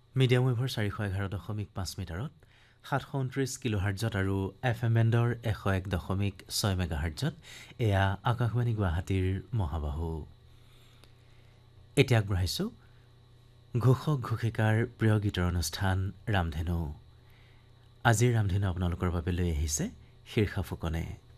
Medium ৱেভৰ 411.5 মিটাৰত 729 কিলোহাৰ্টজত আৰু FM বেণ্ডৰ 101.6 মেগাহাৰ্টজত এয়া আকাশবাণী গুৱাহাটীৰ মহাবাহু। এতিয়া আগবঢ়াইছোঁ ঘোষক ঘোষিকাৰ প্ৰিয় গীতৰ অনুষ্ঠান ৰামধেনু। আজিৰ ৰামধেনু আপোনালোকৰ বাবে লৈ আহিছে শীৰ্ষা ফুকনে।